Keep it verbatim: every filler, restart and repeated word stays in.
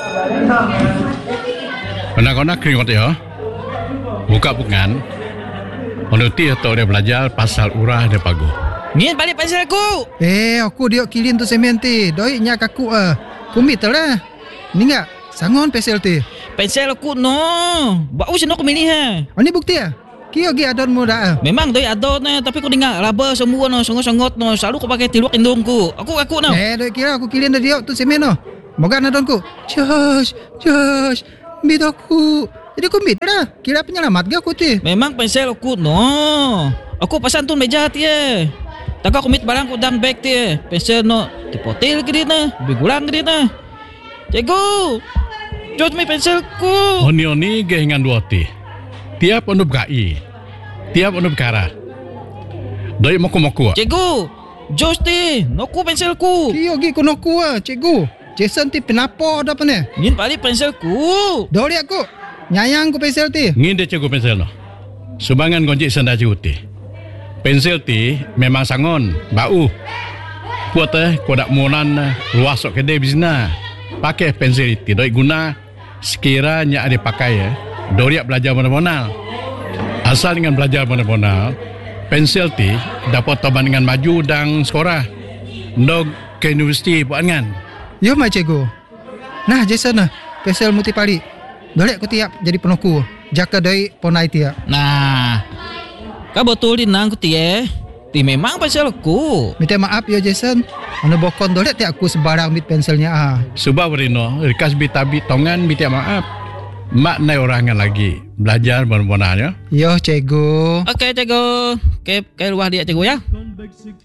Anak-anak keringat ya. Buka bukan. Menuti atau dia belajar pasal urah dia pagu. Ni balik pensel aku. Eh, aku dia kilin tu semen ti. Doi nyak aku ah. Kumit lah. Ni enggak sangon pensel ti. Pensel aku no. Bau sino aku milih ha. Oh, ni bukti ah. Kio gi adon mo dah. Memang doi adon na, tapi aku dengar laba semua no, songot-songot no. Selalu aku pakai tiluak indungku. Aku aku no. Eh, doi kira aku kilin dia tu semen no. Moga adonku. Josh, Josh, mit aku. Jadi aku mit dah. Kira penyelamat ga aku ti. Memang pensel aku no. Aku pasan tu meja ti eh. Tak aku mit barang aku dalam bag ti eh. Pensel no. Tipotil ke dia na. Bigulang ke dia na. Cikgu. Josh mi penselku. Oni-oni gehingan dua ti. Tiap onu berkai. Tiap onu berkara. Doi moku-moku. Cikgu. Josh ti. Noku penselku. Kio gi konoku ah, cikgu. Jason ti penapo dah apa ni? Ngin balik penselku. Doi aku. Nyayang ku pensel ti. Ngin dia cikgu pensel no. Subangan gonjik senda cikgu ti. Pensel ti memang sangon, bau. Kuat eh, kuat monan luas sok kedai bisna. Pakai pensel ti doi guna sekiranya ada pakai ya. Doriak belajar mana-mana. Asal dengan belajar mana-mana, pensel ti dapat toban dengan maju dan sekolah. Ndog ke universiti buat kan. Yo mai cikgu. Nah, Jason nah, pensel muti pali. Dolek aku tiap jadi penoku. Jaka doi ponai tiap. Nah. Kau betul di nang ku ti eh. Ti memang pensel aku. Minta maaf ya Jason. Anu bokon dolek tiap aku sebarang mit penselnya ah. Subah berino, rikas bitabi tongan minta maaf. Mak nai orangan lagi belajar benar-benarnya. Yo cikgu. Okey cikgu. Okey, ke luar dia cikgu ya.